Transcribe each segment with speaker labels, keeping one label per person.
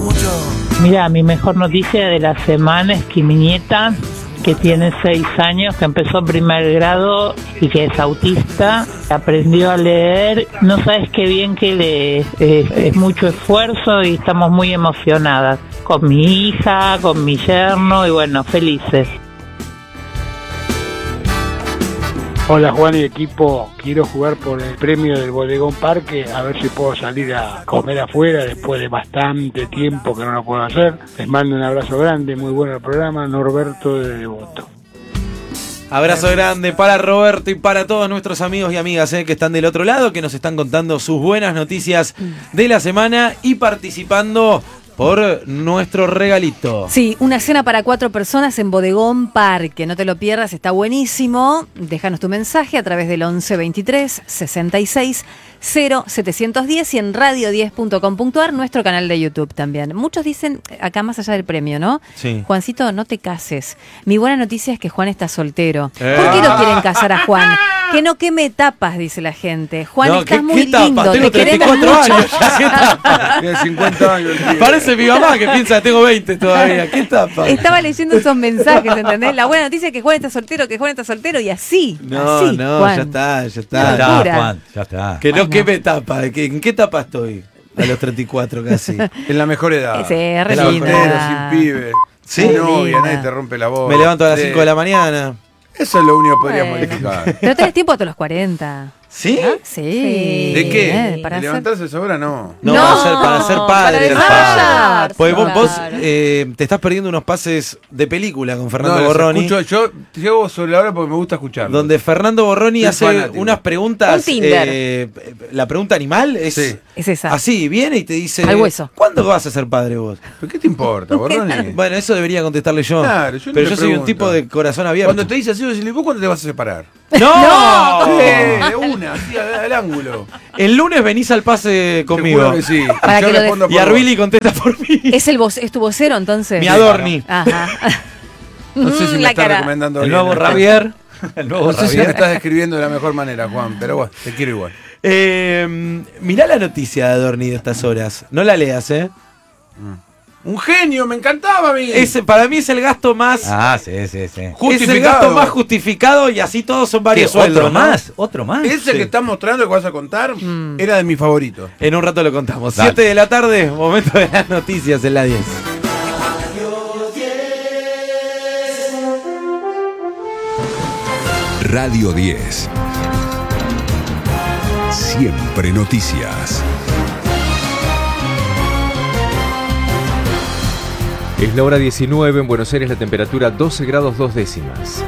Speaker 1: Mira, mi mejor noticia de la semana es que mi nieta, que tiene 6 años, que empezó primer grado y que es autista, aprendió a leer. No sabes qué bien que lee, es mucho esfuerzo y estamos muy emocionadas con mi hija, con mi yerno y bueno, felices.
Speaker 2: Hola Juan y equipo, quiero jugar por el premio del Bodegón Parque, a ver si puedo salir a comer afuera después de bastante tiempo que no lo puedo hacer. Les mando un abrazo grande, muy bueno el programa, Norberto de Devoto.
Speaker 3: Abrazo grande para Roberto y para todos nuestros amigos y amigas que están del otro lado, que nos están contando sus buenas noticias de la semana y participando por nuestro regalito.
Speaker 4: Sí, una cena para 4 personas en Bodegón Parque. No te lo pierdas, está buenísimo. Déjanos tu mensaje a través del 11 23 66 0710 y en radio10.com.ar, nuestro canal de YouTube también. Muchos dicen, acá más allá del premio, ¿no?
Speaker 3: Sí.
Speaker 4: Juancito, no te cases. Mi buena noticia es que Juan está soltero. ¿Por qué no quieren casar a Juan? Que no queme etapas, dice la gente. Juan,
Speaker 3: No,
Speaker 4: estás
Speaker 3: ¿qué
Speaker 4: muy
Speaker 3: tapas?
Speaker 4: lindo.
Speaker 3: Tengo
Speaker 4: Te queremos
Speaker 3: 34
Speaker 4: mucho.
Speaker 3: años. Ya, ¿qué tapas?
Speaker 5: Tiene 50 años.
Speaker 3: Parece mi mamá que piensa que tengo 20 todavía. ¿Qué tapa?
Speaker 4: Estaba leyendo esos mensajes, ¿entendés? La buena noticia es que Juan está soltero, y así.
Speaker 3: No,
Speaker 4: así,
Speaker 3: no,
Speaker 4: Juan.
Speaker 3: ya está.
Speaker 4: Una
Speaker 6: Ya está,
Speaker 4: locura.
Speaker 6: Juan, ya está.
Speaker 3: Que no
Speaker 4: Bueno.
Speaker 3: queme etapa. ¿En qué etapa estoy? A los 34 casi.
Speaker 5: En la mejor edad.
Speaker 4: Sí, es re
Speaker 5: En la
Speaker 4: linda.
Speaker 5: soltero, sin pibe.
Speaker 3: ¿Sí?
Speaker 5: Sin novia,
Speaker 4: Linda.
Speaker 5: nadie te rompe la voz.
Speaker 3: Me levanto a las 5 de la mañana.
Speaker 5: Eso es lo único que podrías
Speaker 4: Bueno.
Speaker 5: modificar.
Speaker 4: Pero tenés tiempo hasta los 40.
Speaker 3: ¿Sí?
Speaker 4: ¿Ah? Sí.
Speaker 5: ¿De qué?
Speaker 4: Para
Speaker 5: ¿De
Speaker 4: hacer...
Speaker 5: levantarse esa hora? No.
Speaker 3: No, para ser padre.
Speaker 4: desarrollar.
Speaker 3: Pues vos,
Speaker 4: Claro.
Speaker 3: te estás perdiendo unos pases de película con Fernando
Speaker 5: No, los
Speaker 3: Borroni.
Speaker 5: escucho, yo llevo sobre la hora porque me gusta escucharlo.
Speaker 3: Donde Fernando Borroni
Speaker 5: Soy
Speaker 3: hace
Speaker 5: fanático.
Speaker 3: unas preguntas.
Speaker 4: Un Tinder.
Speaker 3: La pregunta animal es
Speaker 5: Sí.
Speaker 4: Es esa.
Speaker 3: así, viene y te dice:
Speaker 4: Al hueso.
Speaker 3: ¿Cuándo vas a ser padre vos?
Speaker 5: ¿Pero qué te importa, Borroni?
Speaker 3: Bueno, eso debería contestarle yo.
Speaker 5: Claro, yo no
Speaker 3: pero
Speaker 5: le
Speaker 3: yo soy un
Speaker 5: pregunto.
Speaker 3: tipo de corazón abierto.
Speaker 5: Cuando te dice así, decirle, ¿vos cuándo te vas a separar?
Speaker 3: ¡No!
Speaker 5: De una, así al ángulo.
Speaker 3: El lunes venís al pase conmigo.
Speaker 5: Seguro que sí.
Speaker 4: Para
Speaker 5: Yo
Speaker 4: que lo
Speaker 5: respondo
Speaker 3: Y
Speaker 5: por vos.
Speaker 3: Arbili contesta por mí.
Speaker 4: ¿Es tu vocero entonces?
Speaker 3: Mi Adorni.
Speaker 4: Ajá.
Speaker 5: No sé si me
Speaker 4: La
Speaker 5: estás
Speaker 4: cara.
Speaker 5: recomendando
Speaker 3: El
Speaker 5: bien.
Speaker 3: nuevo Javier. El nuevo
Speaker 5: No sé si me
Speaker 3: Javier.
Speaker 5: estás describiendo de la mejor manera, Juan, pero bueno, te quiero igual.
Speaker 3: Mirá la noticia de Adorni de estas horas. No la leas, ¿eh?
Speaker 5: Un genio, me encantaba a mí.
Speaker 3: Para mí es el gasto más.
Speaker 6: Ah, sí, sí, sí.
Speaker 3: Es el
Speaker 5: Justificado.
Speaker 3: gasto más justificado y así todos son varios
Speaker 6: ¿Qué,
Speaker 3: sueldos.
Speaker 6: ¿Otro
Speaker 3: ¿no?
Speaker 6: más? ¿Otro más?
Speaker 5: Ese
Speaker 3: Sí.
Speaker 5: que estás mostrando que vas a contar era de mis favoritos.
Speaker 3: En un rato lo contamos.
Speaker 6: Dale.
Speaker 3: 7 de la tarde, momento de las noticias en la 10.
Speaker 7: Radio 10. Siempre noticias.
Speaker 8: Es la hora 19, en Buenos Aires la temperatura 12 grados 2 décimas.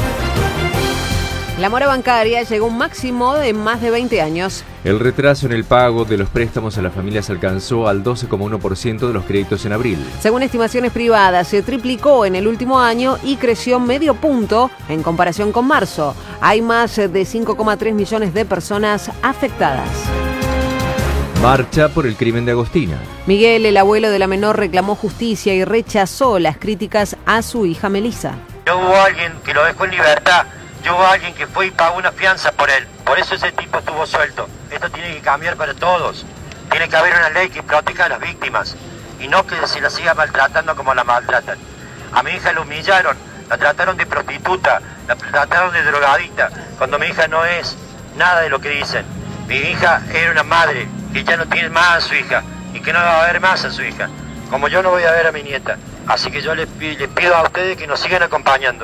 Speaker 9: La mora bancaria llegó a un máximo de más de 20 años.
Speaker 8: El retraso en el pago de los préstamos a las familias alcanzó al 12,1% de los créditos en abril.
Speaker 9: Según estimaciones privadas, se triplicó en el último año y creció medio punto en comparación con marzo. Hay más de 5,3 millones de personas afectadas.
Speaker 8: Marcha por el crimen de Agostina.
Speaker 9: Miguel, el abuelo de la menor, reclamó justicia y rechazó las críticas a su hija Melissa.
Speaker 10: No hubo alguien que lo dejó en libertad, yo hubo alguien que fue y pagó una fianza por él. Por eso ese tipo estuvo suelto. Esto tiene que cambiar para todos. Tiene que haber una ley que proteja a las víctimas y no que se la siga maltratando como la maltratan. A mi hija la humillaron, la trataron de prostituta, la trataron de drogadita, cuando mi hija no es nada de lo que dicen. Mi hija era una madre que ya no tiene más a su hija y que no va a ver más a su hija, como yo no voy a ver a mi nieta. Así que yo les pido a ustedes que nos sigan acompañando.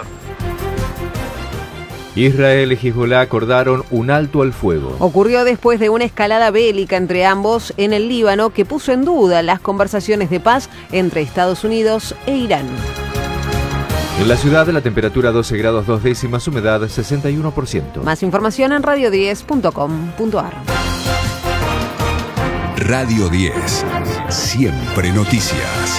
Speaker 8: Israel y Hezbollah acordaron un alto al fuego.
Speaker 9: Ocurrió después de una escalada bélica entre ambos en el Líbano que puso en duda las conversaciones de paz entre Estados Unidos e Irán.
Speaker 8: En la ciudad la temperatura 12 grados 2 décimas, humedad 61%.
Speaker 9: Más información en radio10.com.ar.
Speaker 7: Radio 10. Siempre noticias.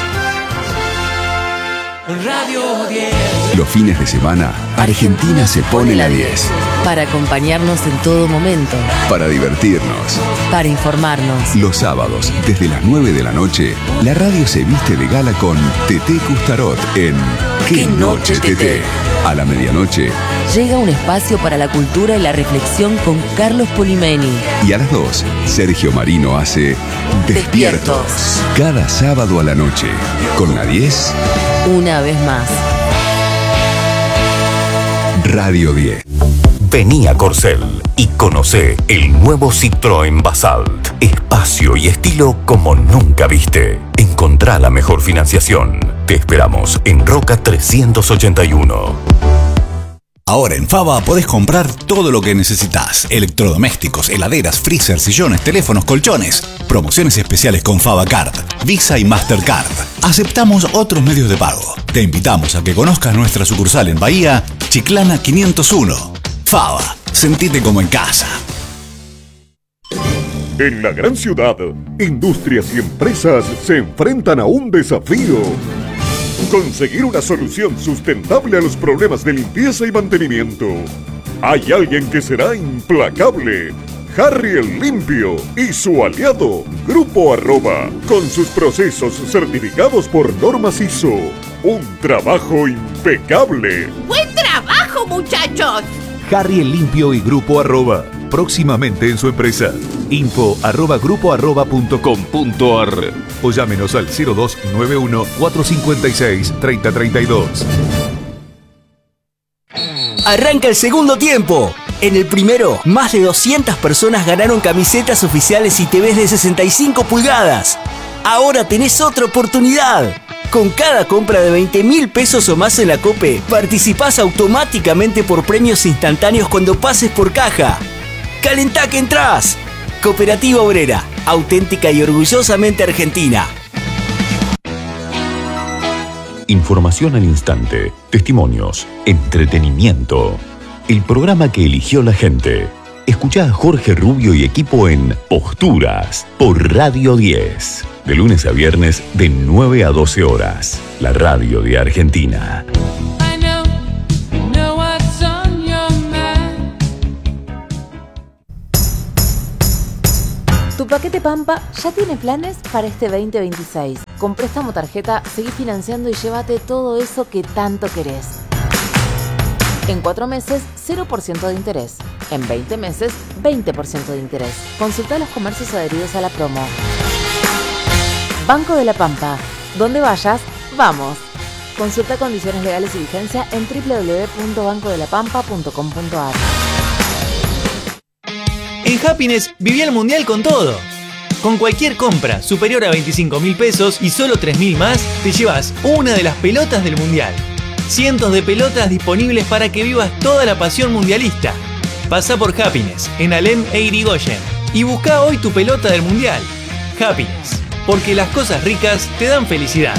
Speaker 11: Radio 10.
Speaker 7: Los fines de semana, Argentina se pone la 10.
Speaker 12: Para acompañarnos en todo momento.
Speaker 7: Para divertirnos.
Speaker 12: Para informarnos.
Speaker 7: Los sábados, desde las 9 de la noche, la radio se viste de gala con Teté Custarot en ¡Qué noche TT! A la medianoche.
Speaker 12: Llega un espacio para la cultura y la reflexión con Carlos Polimeni.
Speaker 7: Y a las 2, Sergio Marino hace Despiertos. Cada sábado a la noche. Con la 10.
Speaker 12: Una vez más.
Speaker 7: Radio 10.
Speaker 6: Vení a Corcel y conocé el nuevo Citroën Basalt. Espacio y estilo como nunca viste. Encontrá la mejor financiación. Te esperamos en Roca 381.
Speaker 11: Ahora en Fava podés comprar todo lo que necesitas. Electrodomésticos, heladeras, freezer, sillones, teléfonos, colchones. Promociones especiales con Fava Card, Visa y Mastercard. Aceptamos otros medios de pago. Te invitamos a que conozcas nuestra sucursal en Bahía, Chiclana 501. Fava, sentite como en casa.
Speaker 13: En la gran ciudad, industrias y empresas se enfrentan a un desafío. Conseguir una solución sustentable a los problemas de limpieza y mantenimiento. Hay alguien que será implacable. Harry el Limpio y su aliado, Grupo Arroba, con sus procesos certificados por normas ISO. Un trabajo impecable.
Speaker 14: ¡Buen trabajo, muchachos!
Speaker 15: Harry el Limpio y Grupo Arroba, próximamente en su empresa. info@grupoarroba.com.ar o llámenos al 0291 456 3032.
Speaker 16: Arranca el segundo tiempo. En el primero, más de 200 personas ganaron camisetas oficiales y TVs de 65 pulgadas. Ahora tenés otra oportunidad. Con cada compra de 20.000 pesos o más en la COPE, participás automáticamente por premios instantáneos cuando pases por caja. ¡Calentá que entrás! Cooperativa Obrera, auténtica y orgullosamente argentina.
Speaker 6: Información al instante, testimonios, entretenimiento. El programa que eligió la gente. Escuchá a Jorge Rubio y equipo en Posturas por Radio 10. De lunes a viernes de 9 a 12 horas. La radio de Argentina.
Speaker 17: Tu paquete Pampa ya tiene planes para este 2026. Con préstamo tarjeta, seguí financiando y llévate todo eso que tanto querés. En 4 meses, 0% de interés. En 20 meses, 20% de interés. Consulta los comercios adheridos a la promo. Banco de la Pampa. Donde vayas, vamos. Consulta condiciones legales y vigencia en www.bancodelapampa.com.ar.
Speaker 18: En Happiness viví el mundial con todo. Con cualquier compra superior a 25.000 pesos y solo 3.000 más, te llevas una de las pelotas del mundial. Cientos de pelotas disponibles para que vivas toda la pasión mundialista. Pasa por Happiness en Alem e Irigoyen y busca hoy tu pelota del mundial. Happiness, porque las cosas ricas te dan felicidad.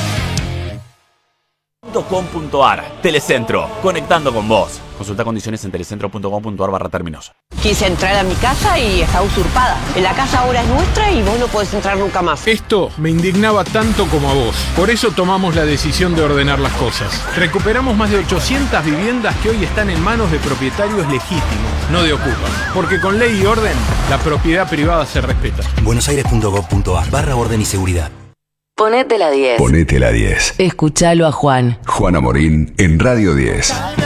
Speaker 19: .com.ar Telecentro, conectando con vos. Consulta condiciones en telecentro.com.ar/términos.
Speaker 20: Quise entrar a mi casa y está usurpada. La casa ahora es nuestra y vos no podés entrar nunca más.
Speaker 21: Esto me indignaba tanto como a vos. Por eso tomamos la decisión de ordenar las cosas. Recuperamos más de 800 viviendas que hoy están en manos de propietarios legítimos, no de ocupas. Porque con ley y orden, la propiedad privada se respeta.
Speaker 16: buenosaires.gov.ar/orden y seguridad.
Speaker 12: Ponete la 10.
Speaker 7: Ponete la 10.
Speaker 12: Escuchalo a Juan.
Speaker 7: Juana Morín en Radio 10.